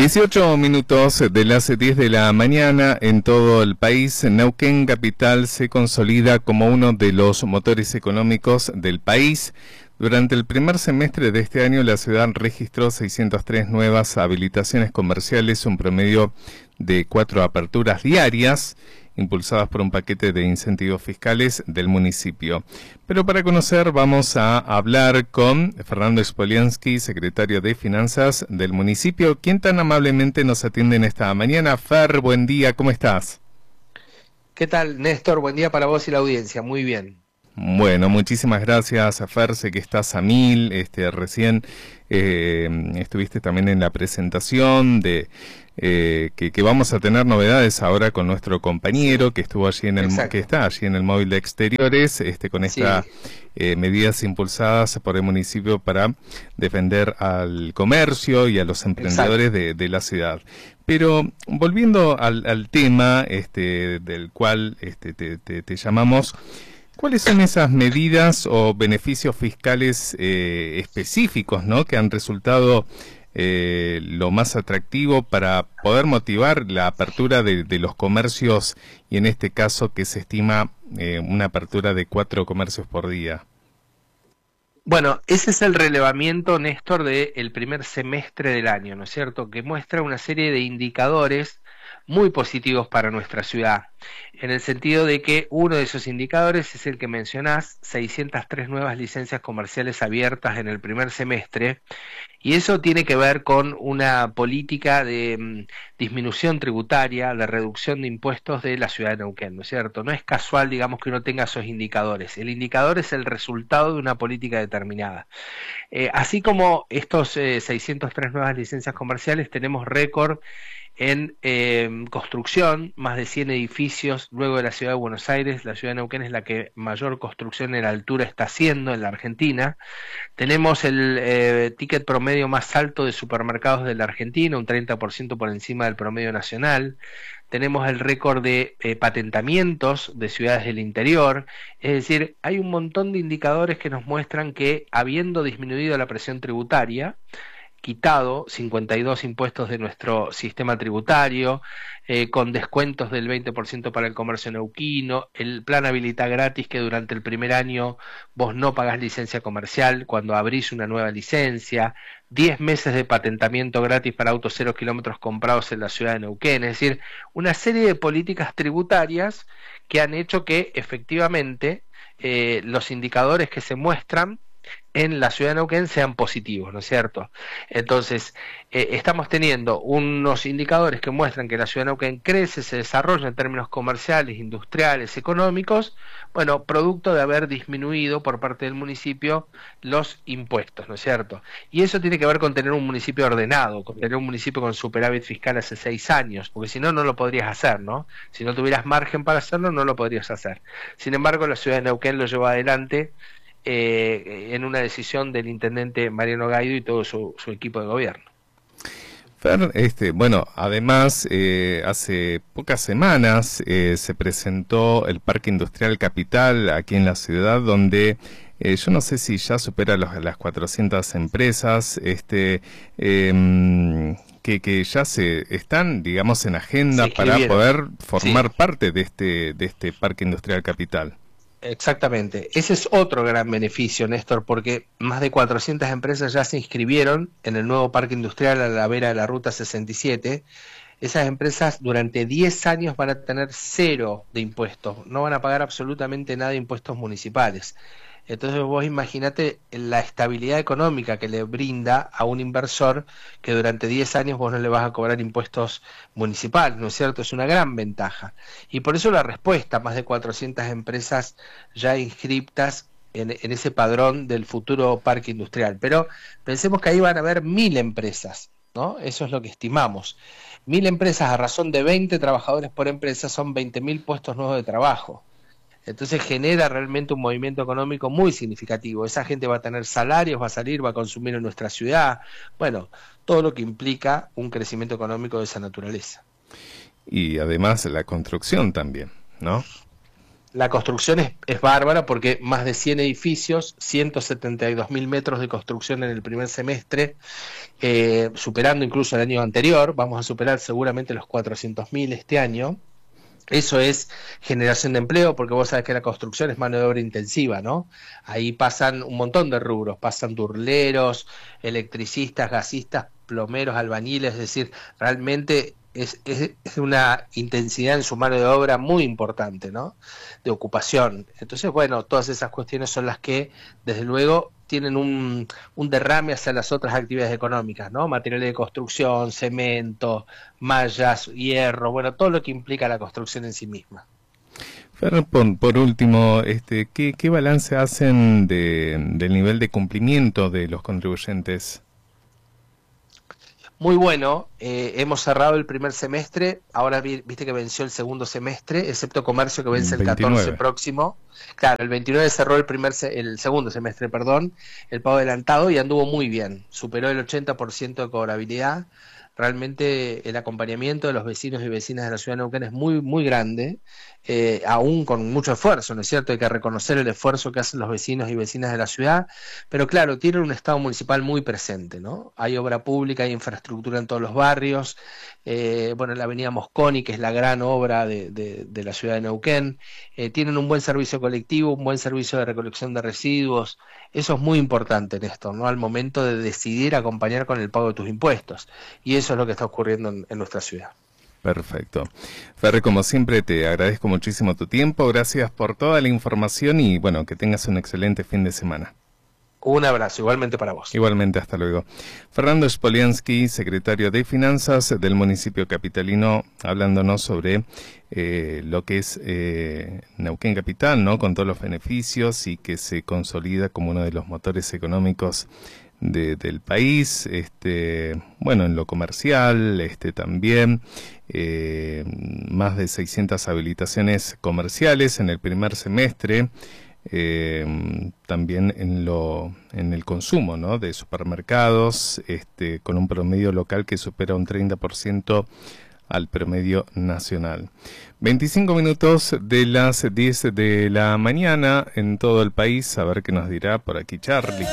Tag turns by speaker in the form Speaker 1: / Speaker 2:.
Speaker 1: 18 minutos de las 10 de la mañana en todo el país. Neuquén Capital se consolida como uno de los motores económicos del país. Durante el primer semestre de este año, la ciudad registró 603 nuevas habilitaciones comerciales, un promedio de 4 aperturas diarias, impulsadas por un paquete de incentivos fiscales del municipio. Pero para conocer vamos a hablar con Fernando Spoliansky, secretario de Finanzas del municipio, quien tan amablemente nos atiende en esta mañana. Fer, buen día, ¿cómo estás?
Speaker 2: ¿Qué tal, Néstor? Buen día para vos y la audiencia. Muy bien.
Speaker 1: Bueno, muchísimas gracias, Fer, sé que estás a mil, recién estuviste también en la presentación de que vamos a tener novedades ahora con nuestro compañero que estuvo allí que está allí en el móvil de exteriores, con estas medidas impulsadas por el municipio para defender al comercio y a los emprendedores de la ciudad. Pero volviendo al tema del cual te llamamos, ¿cuáles son esas medidas o beneficios fiscales específicos, ¿no?, que han resultado lo más atractivo para poder motivar la apertura de los comercios y en este caso que se estima una apertura de 4 comercios por día?
Speaker 2: Bueno, ese es el relevamiento, Néstor, del primer semestre del año, ¿no es cierto?, que muestra una serie de indicadores muy positivos para nuestra ciudad, en el sentido de que uno de esos indicadores es el que mencionás, 603 nuevas licencias comerciales abiertas en el primer semestre, y eso tiene que ver con una política de disminución tributaria, de reducción de impuestos de la ciudad de Neuquén, ¿no es cierto? No es casual, digamos, que uno tenga esos indicadores. El indicador es el resultado de una política determinada. Así como estos 603 nuevas licencias comerciales, tenemos récord en construcción, más de 100 edificios luego de la ciudad de Buenos Aires. La ciudad de Neuquén es la que mayor construcción en altura está haciendo en la Argentina. Tenemos el ticket promedio más alto de supermercados de la Argentina, un 30% por encima del promedio nacional. Tenemos el récord de patentamientos de ciudades del interior. Es decir, hay un montón de indicadores que nos muestran que, habiendo disminuido la presión tributaria, quitado 52 impuestos de nuestro sistema tributario, con descuentos del 20% para el comercio neuquino, el plan Habilita Gratis, que durante el primer año vos no pagás licencia comercial cuando abrís una nueva licencia, 10 meses de patentamiento gratis para autos 0 kilómetros comprados en la ciudad de Neuquén. Es decir, una serie de políticas tributarias que han hecho que efectivamente los indicadores que se muestran en la ciudad de Neuquén sean positivos, ¿no es cierto? Entonces, estamos teniendo unos indicadores que muestran que la ciudad de Neuquén crece, se desarrolla en términos comerciales, industriales, económicos, bueno, producto de haber disminuido por parte del municipio los impuestos, ¿no es cierto? Y eso tiene que ver con tener un municipio ordenado, con tener un municipio con superávit fiscal hace 6 años, porque si no, no lo podrías hacer, ¿no? Si no tuvieras margen para hacerlo, no lo podrías hacer. Sin embargo, la ciudad de Neuquén lo llevó adelante en una decisión del intendente Mariano Gaido y todo su equipo de gobierno.
Speaker 1: Fer, bueno, además, hace pocas semanas se presentó el Parque Industrial Capital aquí en la ciudad, donde yo no sé si ya supera las 400 empresas, que ya se están, digamos, en agenda para poder formar parte de este Parque Industrial Capital.
Speaker 2: Exactamente, ese es otro gran beneficio, Néstor, porque más de 400 empresas ya se inscribieron en el nuevo parque industrial a la vera de la Ruta 67. Esas empresas durante 10 años van a tener 0 de impuestos, no van a pagar absolutamente nada de impuestos municipales. Entonces vos imaginate la estabilidad económica que le brinda a un inversor que durante 10 años vos no le vas a cobrar impuestos municipales, ¿no es cierto? Es una gran ventaja. Y por eso la respuesta, más de 400 empresas ya inscriptas en ese padrón del futuro parque industrial. Pero pensemos que ahí van a haber 1000 empresas, ¿no? Eso es lo que estimamos. 1000 empresas a razón de 20 trabajadores por empresa son 20.000 puestos nuevos de trabajo. Entonces genera realmente un movimiento económico muy significativo. Esa gente va a tener salarios, va a salir, va a consumir en nuestra ciudad. Bueno, todo lo que implica un crecimiento económico de esa naturaleza.
Speaker 1: Y además la construcción también, ¿no?
Speaker 2: La construcción es bárbara porque más de 100 edificios, 172.000 metros de construcción en el primer semestre, superando incluso el año anterior. Vamos a superar seguramente los 400.000 este año. Eso es generación de empleo, porque vos sabés que la construcción es mano de obra intensiva, ¿no? Ahí pasan un montón de rubros, pasan turleros, electricistas, gasistas, plomeros, albañiles, es decir, realmente es una intensidad en su mano de obra muy importante, ¿no? De ocupación. Entonces, bueno, todas esas cuestiones son las que, desde luego, tienen un derrame hacia las otras actividades económicas, ¿no? Materiales de construcción, cemento, mallas, hierro, bueno, todo lo que implica la construcción en sí misma.
Speaker 1: Fer, por último, ¿qué balance hacen del nivel de cumplimiento de los contribuyentes?
Speaker 2: Muy bueno, hemos cerrado el primer semestre, ahora viste que venció el segundo semestre, excepto comercio que vence el 14
Speaker 1: 29.
Speaker 2: próximo. Claro, el 29 cerró el segundo semestre, perdón, el pago adelantado y anduvo muy bien, superó el 80% de cobrabilidad. Realmente el acompañamiento de los vecinos y vecinas de la ciudad de Neuquén es muy, muy grande, aún con mucho esfuerzo, ¿no es cierto? Hay que reconocer el esfuerzo que hacen los vecinos y vecinas de la ciudad, pero claro, tienen un Estado municipal muy presente, ¿no? Hay obra pública, hay infraestructura en todos los barrios, bueno, la avenida Mosconi, que es la gran obra de la ciudad de Neuquén, tienen un buen servicio colectivo, un buen servicio de recolección de residuos. Eso es muy importante, Néstor, ¿no? Al momento de decidir acompañar con el pago de tus impuestos. Y eso es lo que está ocurriendo en nuestra ciudad.
Speaker 1: Perfecto. Fer, como siempre, te agradezco muchísimo tu tiempo. Gracias por toda la información y, bueno, que tengas un excelente fin de semana.
Speaker 2: Un abrazo, igualmente para vos.
Speaker 1: Igualmente, hasta luego. Fernando Spoliansky, secretario de Finanzas del municipio capitalino, hablándonos sobre lo que es Neuquén Capital, ¿no? Con todos los beneficios y que se consolida como uno de los motores económicos del país, bueno, en lo comercial, también, más de 600 habilitaciones comerciales en el primer semestre, también en el consumo, ¿no? De supermercados, con un promedio local que supera un 30% al promedio nacional. 25 minutos de las 10 de la mañana en todo el país, a ver qué nos dirá por aquí Charlie.